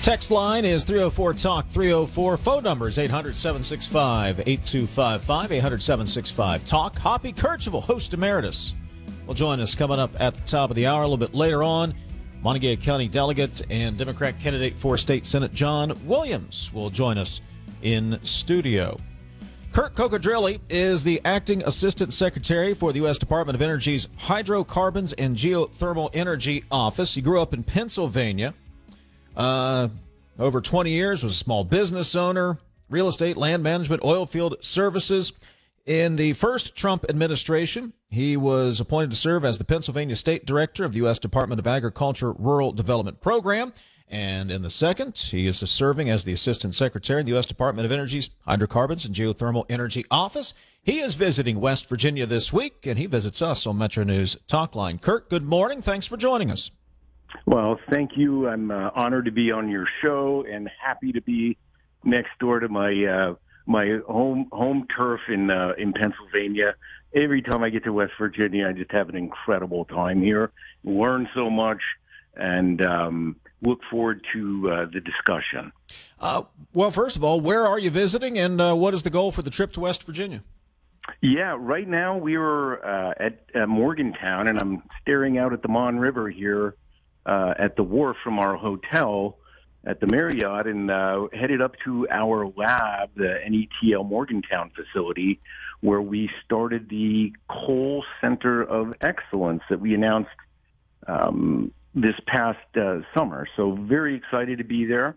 Text line is 304-TALK, 304. Phone number is 800-765-8255, 800-765-TALK. Hoppy Kercheval, host emeritus, will join us coming up at the top of the hour. A little bit later on, Montague County delegate and Democrat candidate for State Senate John Williams will join us in studio. Kirk Cocodrilli is the acting assistant secretary for the U.S. Department of Energy's Hydrocarbons and Geothermal Energy Office. He grew up in Pennsylvania. Over 20 years, was a small business owner, real estate, land management, oil field services. In the first Trump administration, he was appointed to serve as the Pennsylvania State Director of the U.S. Department of Agriculture Rural Development Program. And in the second, he is serving as the Assistant Secretary in the U.S. Department of Energy's Hydrocarbons and Geothermal Energy Office. He is visiting West Virginia this week, and he visits us on Metro News Talk Line. Kirk, good morning. Thanks for joining us. Well, thank you. I'm honored to be on your show and happy to be next door to my my home turf in Pennsylvania. Every time I get to West Virginia, I just have an incredible time here, learn so much, and look forward to the discussion. Well, first of all, where are you visiting, and what is the goal for the trip to West Virginia? Yeah, right now we are at Morgantown, and I'm staring out at the Mon River here at the wharf from our hotel at the Marriott, and headed up to our lab, the NETL Morgantown facility, where we started the Coal Center of Excellence that we announced this past summer. So very excited to be there.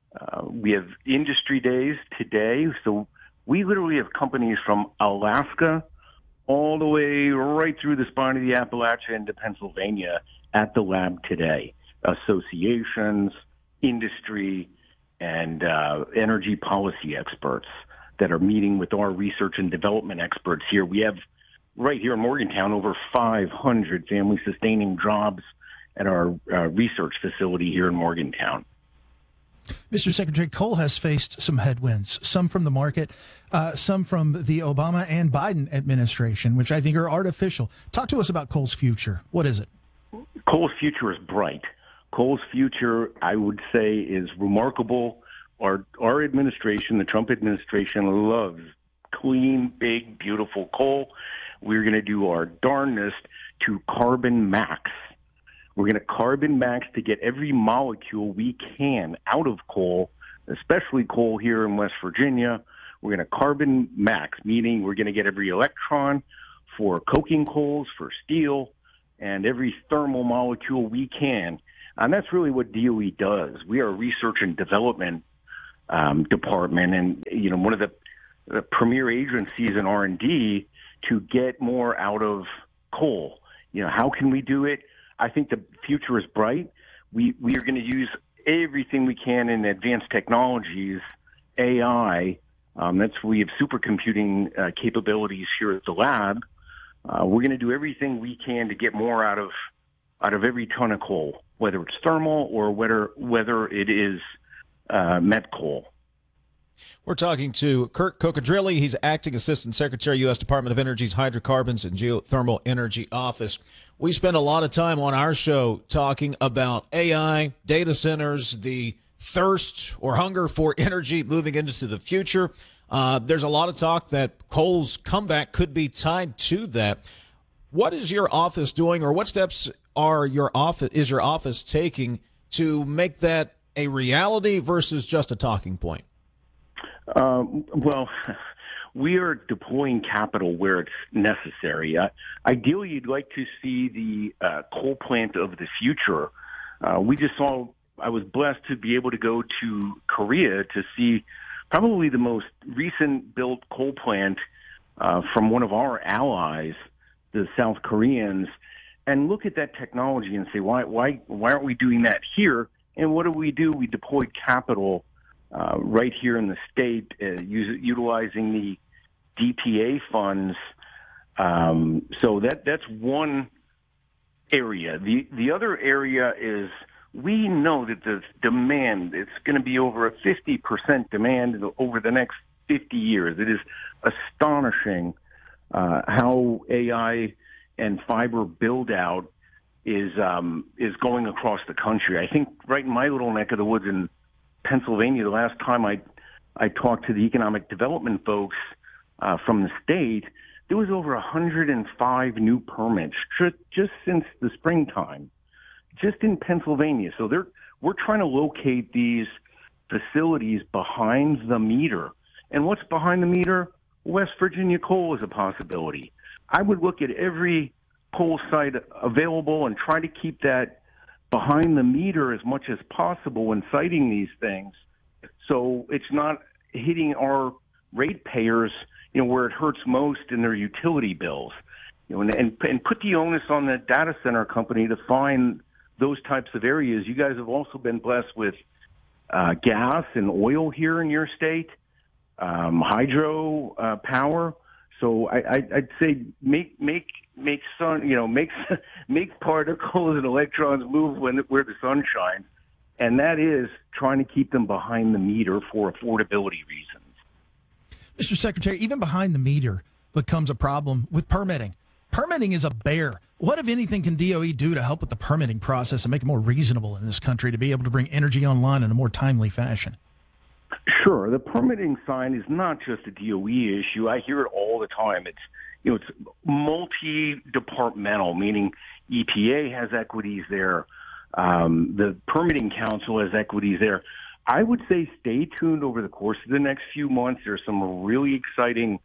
We have industry days today, so we literally have companies from Alaska all the way right through the spine of the Appalachia into Pennsylvania at the lab today. Associations, industry, and energy policy experts that are meeting with our research and development experts here. We have right here in Morgantown over 500 family-sustaining jobs at our research facility here in Morgantown. Mr. Secretary, coal has faced some headwinds, some from the market, some from the Obama and Biden administration, which I think are artificial. Talk to us about coal's future. What is it? Coal's future is bright. Coal's future, I would say, is remarkable. Our administration, the Trump administration, loves clean, big, beautiful coal. We're going to do our darndest to carbon max. We're going to carbon max to get every molecule we can out of coal, especially coal here in West Virginia. We're going to carbon max, meaning we're going to get every electron for coking coals, for steel, and every thermal molecule we can. And that's really what DOE does. We are a research and development department, and one of the premier agencies in R&D to get more out of coal. How can we do it? I think the future is bright. We are going to use everything we can in advanced technologies, AI. We have supercomputing capabilities here at the lab. We're going to do everything we can to get more out of every ton of coal, whether it's thermal or whether it is met coal. We're talking to Kirk Cocodrilli. He's acting assistant secretary, U.S. Department of Energy's Hydrocarbons and Geothermal Energy Office. We spend a lot of time on our show talking about AI, data centers, the thirst or hunger for energy moving into the future. There's a lot of talk that coal's comeback could be tied to that. What is your office doing, or what steps is your office taking to make that a reality versus just a talking point? Well, we are deploying capital where it's necessary. Ideally, you'd like to see the coal plant of the future. I was blessed to be able to go to Korea to see probably the most recent built coal plant from one of our allies, the South Koreans, and look at that technology and say, why aren't we doing that here? And what do? We deployed capital right here in the state, utilizing the DPA funds. So that's one area. The other area is we know that the demand, it's going to be over a 50% demand over the next 50 years. It is astonishing how AI and fiber build out is going across the country. I think right in my little neck of the woods in Pennsylvania, the last time I talked to the economic development folks from the state, there was over 105 new permits just since the springtime, just in Pennsylvania. So we're trying to locate these facilities behind the meter. And what's behind the meter? West Virginia coal is a possibility. I would look at every coal site available and try to keep that behind the meter as much as possible when siting these things, so it's not hitting our ratepayers, where it hurts most in their utility bills, and put the onus on the data center company to find those types of areas. You guys have also been blessed with gas and oil here in your state, hydro power. So I'd say make sun, make particles and electrons move where the sun shines, and that is trying to keep them behind the meter for affordability reasons. Mr. Secretary, even behind the meter becomes a problem with permitting. Permitting is a bear. What, if anything, can DOE do to help with the permitting process and make it more reasonable in this country to be able to bring energy online in a more timely fashion? Sure. The permitting side is not just a DOE issue. I hear it all the time. It's multi-departmental, meaning EPA has equities there. The Permitting Council has equities there. I would say stay tuned over the course of the next few months. There's some really exciting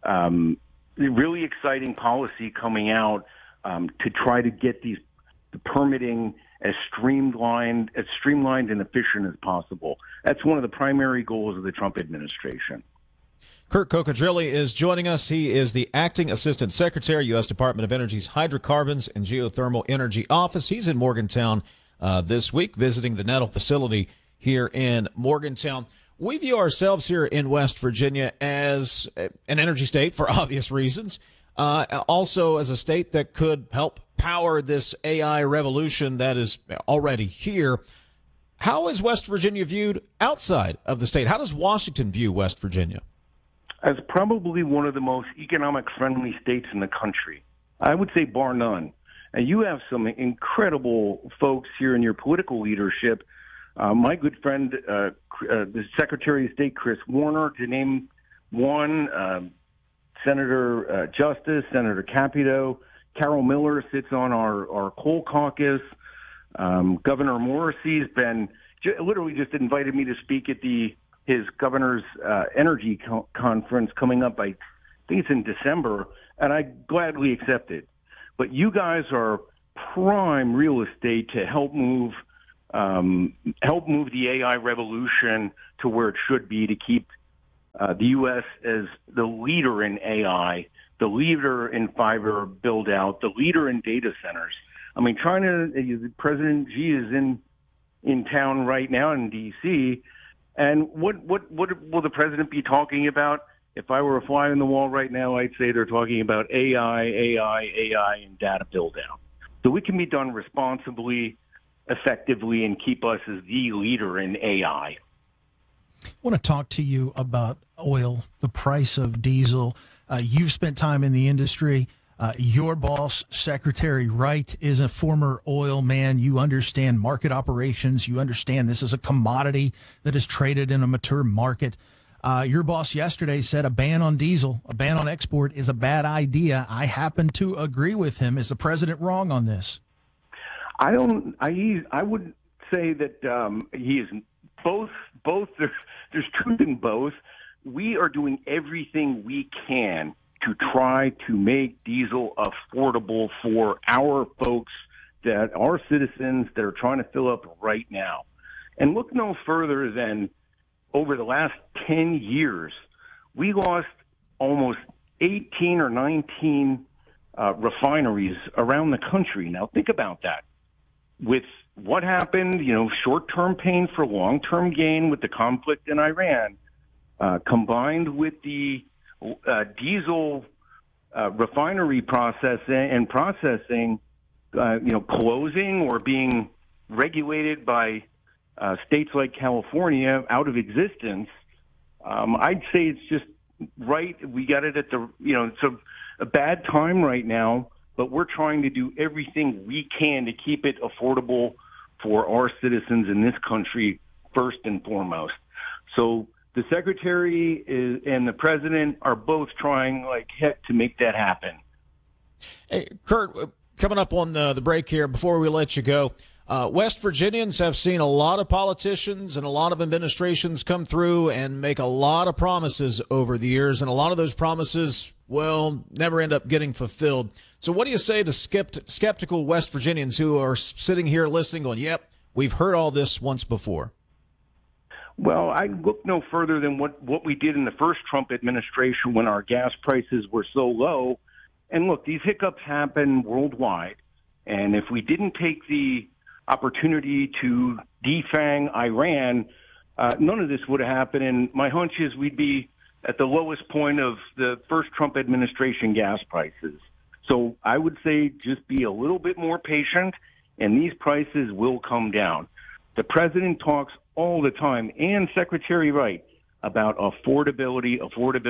policy coming out to try to get the permitting as streamlined and efficient as possible. That's one of the primary goals of the Trump administration. Kurt Cocodrilli is joining us. He is the Acting Assistant Secretary, U.S. Department of Energy's Hydrocarbons and Geothermal Energy Office. He's in Morgantown this week, visiting the Nettle facility here in Morgantown. We view ourselves here in West Virginia as an energy state for obvious reasons, also as a state that could help power this AI revolution that is already here. How is West Virginia viewed outside of the state? How does Washington view West Virginia? As probably one of the most economic-friendly states in the country. I would say bar none. And you have some incredible folks here in your political leadership. My good friend, the Secretary of State, Chris Warner, to name one, Senator Justice, Senator Capito, Carol Miller sits on our coal caucus. Governor Morrissey's been literally just invited me to speak at his governor's energy conference coming up. I think it's in December, and I gladly accepted. But you guys are prime real estate to help move the AI revolution to where it should be, to keep the U.S. as the leader in AI, the leader in fiber build out, the leader in data centers. I mean, President Xi is in town right now in D.C., and what will the president be talking about? If I were a fly on the wall right now, I'd say they're talking about AI, and data build out. So we can be done responsibly, effectively, and keep us as the leader in AI. I want to talk to you about oil, the price of diesel. You've spent time in the industry. Your boss, Secretary Wright, is a former oil man. You understand market operations. You understand this is a commodity that is traded in a mature market. Your boss yesterday said a ban on diesel, a ban on export is a bad idea. I happen to agree with him. Is the president wrong on this? I would say that he is both. There's truth in both. We are doing everything we can to try to make diesel affordable for our folks, that our citizens that are trying to fill up right now. And look no further than over the last 10 years, we lost almost 18 or 19 refineries around the country. Now think about that. With what happened, short-term pain for long-term gain with the conflict in Iran, combined with the diesel refinery processing closing or being regulated by states like California out of existence, I'd say it's just right. We got it at it's a bad time right now, but we're trying to do everything we can to keep it affordable for our citizens in this country first and foremost. So the secretary and the president are both trying like heck to make that happen. Hey, Kurt, coming up on the break here, before we let you go, West Virginians have seen a lot of politicians and a lot of administrations come through and make a lot of promises over the years, and a lot of those promises, well, never end up getting fulfilled. So what do you say to skeptical West Virginians who are sitting here listening going, yep, we've heard all this once before? Well, I look no further than what we did in the first Trump administration when our gas prices were so low. And look, these hiccups happen worldwide. And if we didn't take the opportunity to defang Iran, none of this would have happened. And my hunch is we'd be at the lowest point of the first Trump administration gas prices. So I would say just be a little bit more patient, and these prices will come down. The president talks all the time, and Secretary Wright, about affordability,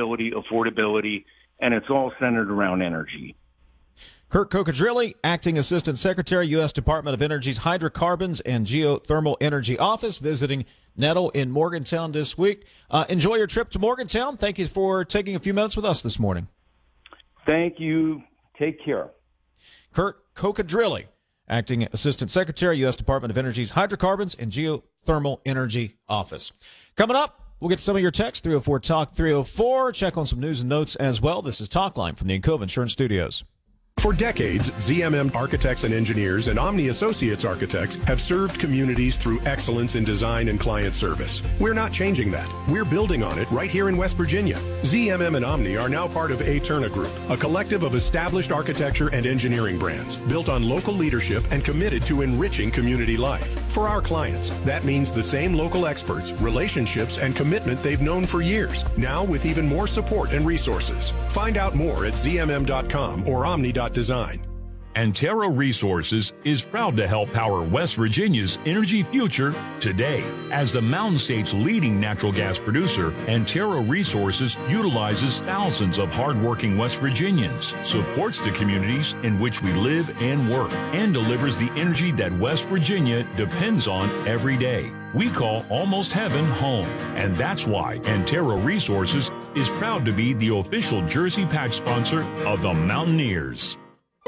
and it's all centered around energy. Kurt Cocodrilli, Acting Assistant Secretary, U.S. Department of Energy's Hydrocarbons and Geothermal Energy Office, visiting Nettle in Morgantown this week. Enjoy your trip to Morgantown. Thank you for taking a few minutes with us this morning. Thank you. Take care. Kurt Cocodrilli, Acting Assistant Secretary, U.S. Department of Energy's Hydrocarbons and Geothermal Energy Office. Coming up, we'll get to some of your texts, 304-TALK-304. Check on some news and notes as well. This is Talk Line from the Encova Insurance Studios. For decades, ZMM Architects and Engineers and Omni Associates Architects have served communities through excellence in design and client service. We're not changing that. We're building on it right here in West Virginia. ZMM and Omni are now part of Aeterna Group, a collective of established architecture and engineering brands built on local leadership and committed to enriching community life. For our clients, that means the same local experts, relationships, and commitment they've known for years, now with even more support and resources. Find out more at zmm.com or omni.design. Antero Resources is proud to help power West Virginia's energy future today. As the Mountain State's leading natural gas producer, Antero Resources utilizes thousands of hardworking West Virginians, supports the communities in which we live and work, and delivers the energy that West Virginia depends on every day. We call Almost Heaven home, and that's why Antero Resources is proud to be the official Jersey Patch sponsor of the Mountaineers.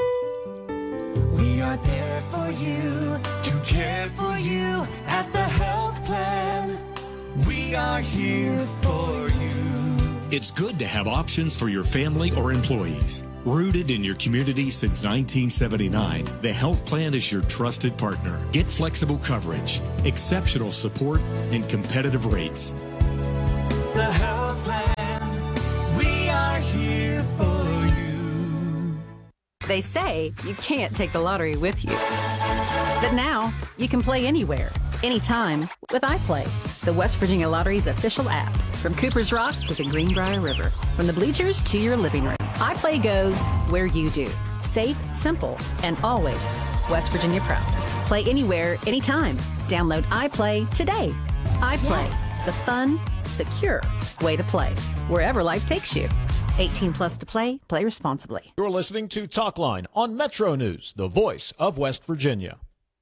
We are there for you, to care for you at the health plan. We are here for you. It's good to have options for your family or employees. Rooted in your community since 1979, the health plan is your trusted partner. Get flexible coverage, exceptional support, and competitive rates. The health plan, we are here for you. They say you can't take the lottery with you. But now, you can play anywhere, anytime with iPlay, the West Virginia Lottery's official app. From Cooper's Rock to the Greenbrier River, from the bleachers to your living room, iPlay goes where you do. Safe, simple, and always West Virginia proud. Play anywhere, anytime. Download iPlay today. iPlay, the fun, secure way to play, wherever life takes you. 18 plus to play. Play responsibly. You're listening to Talk Line on Metro News, the voice of West Virginia.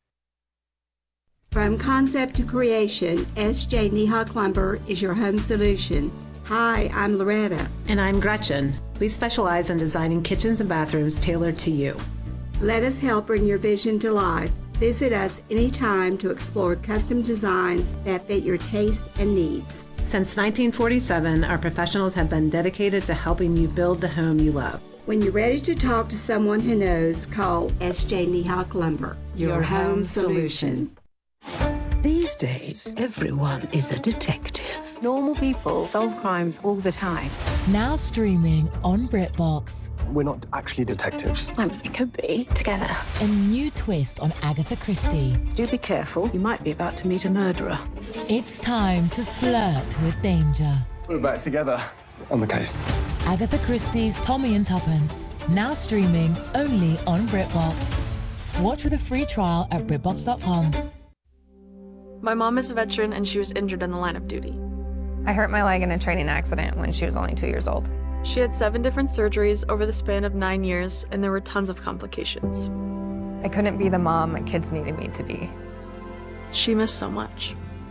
From concept to creation, S.J. Nihock Lumber is your home solution. Hi, I'm Loretta. And I'm Gretchen. We specialize in designing kitchens and bathrooms tailored to you. Let us help bring your vision to life. Visit us anytime to explore custom designs that fit your taste and needs. Since 1947, our professionals have been dedicated to helping you build the home you love. When you're ready to talk to someone who knows, call S.J. Nihock Lumber, your home solution. These days, everyone is a detective. Normal people solve crimes all the time. Now streaming on BritBox. We're not actually detectives. Well, we could be together. A new twist on Agatha Christie. Do be careful. You might be about to meet a murderer. It's time to flirt with danger. We're back together on the case. Agatha Christie's Tommy and Tuppence. Now streaming only on BritBox. Watch with a free trial at BritBox.com. My mom is a veteran and she was injured in the line of duty. I hurt my leg in a training accident when she was only 2 years old. She had 7 different surgeries over the span of 9 years, and there were tons of complications. I couldn't be the mom my kids needed me to be. She missed so much.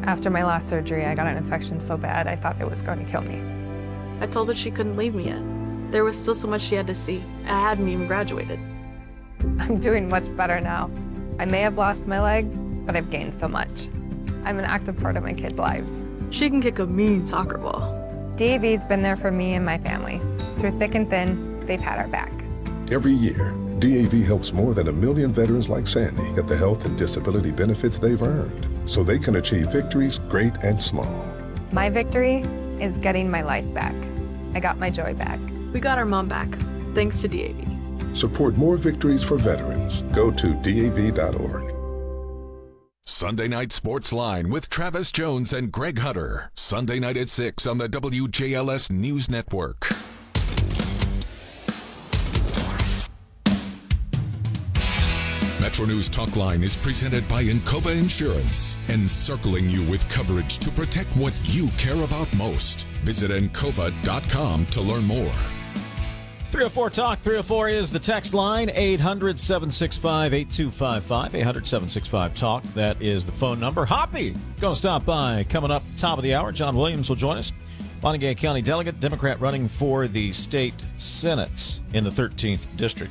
After my last surgery, I got an infection so bad I thought it was going to kill me. I told her she couldn't leave me yet. There was still so much she had to see. I hadn't even graduated. I'm doing much better now. I may have lost my leg, but I've gained so much. I'm an active part of my kids' lives. She can kick a mean soccer ball. DAV's been there for me and my family. Through thick and thin, they've had our back. Every year, DAV helps more than 1 million veterans like Sandy get the health and disability benefits they've earned, so they can achieve victories great and small. My victory is getting my life back. I got my joy back. We got our mom back, thanks to DAV. Support more victories for veterans. Go to DAV.org. Sunday Night Sports Line with Travis Jones and Greg Hunter. Sunday night at 6 on the WJLS News Network. Metro News Talk Line is presented by Encova Insurance, encircling you with coverage to protect what you care about most. Visit Encova.com to learn more. 304 Talk. 304 is the text line. 800-765-8255. 800-765-TALK. That is the phone number. Hoppy going to stop by. Coming up top of the hour, John Williams will join us. Montague County delegate, Democrat running for the state Senate in the 13th district.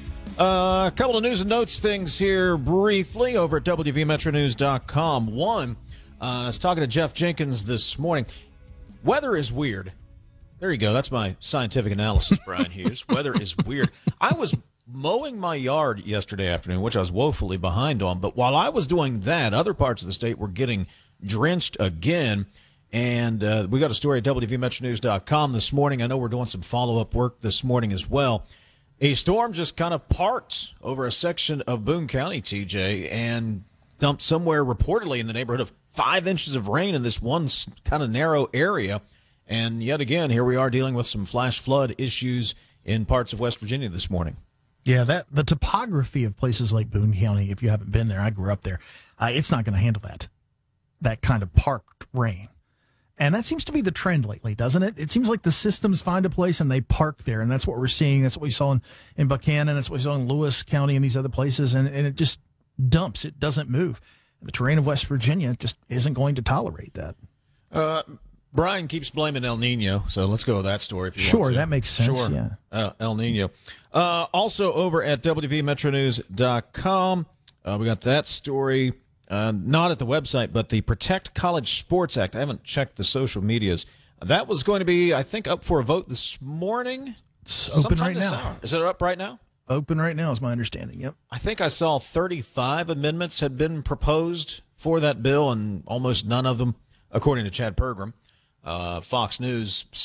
A couple of news and notes things here briefly over at WVMetroNews.com. One, I was talking to Jeff Jenkins this morning. Weather is weird. There you go. That's my scientific analysis, Brian Hughes. Weather is weird. I was mowing my yard yesterday afternoon, which I was woefully behind on. But while I was doing that, other parts of the state were getting drenched again. And we got a story at WVMetroNews.com this morning. I know we're doing some follow-up work this morning as well. A storm just kind of parked over a section of Boone County, TJ, and dumped somewhere reportedly in the neighborhood of 5 inches of rain in this one kind of narrow area. And yet again, here we are dealing with some flash flood issues in parts of West Virginia this morning. Yeah, the topography of places like Boone County, if you haven't been there, I grew up there, it's not going to handle that kind of parked rain. And that seems to be the trend lately, doesn't it? It seems like the systems find a place and they park there, and that's what we're seeing. That's what we saw in Buchanan. That's what we saw in Lewis County and these other places, and it just dumps. It doesn't move. The terrain of West Virginia just isn't going to tolerate that. Brian keeps blaming El Nino, so let's go with that story if you want to. Sure, that makes sense, sure. Yeah. El Nino. Also over at WVMetroNews.com, we got that story. Not at the website, but the Protect College Sports Act. I haven't checked the social medias. That was going to be, I think, up for a vote this morning. It's open right now. Hour. Is it up right now? Open right now is my understanding, yep. I think I saw 35 amendments had been proposed for that bill, and almost none of them, according to Chad Pergram, Fox News,